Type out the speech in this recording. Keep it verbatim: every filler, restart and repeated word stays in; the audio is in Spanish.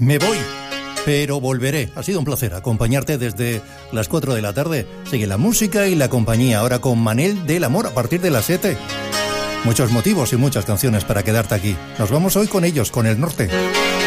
Me voy, pero volveré. Ha sido un placer acompañarte desde las cuatro de la tarde. Sigue la música y la compañía, ahora con Manel del Amor a partir de las siete. Muchos motivos y muchas canciones para quedarte aquí. Nos vamos hoy con ellos, con El Norte.